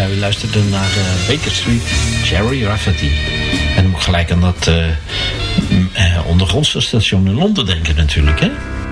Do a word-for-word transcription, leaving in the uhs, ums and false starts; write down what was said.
Ja, u luisterde naar uh, Baker Street, Gerry Rafferty. En dan moet gelijk aan dat uh, uh, ondergrondse station in Londen denken natuurlijk, hè?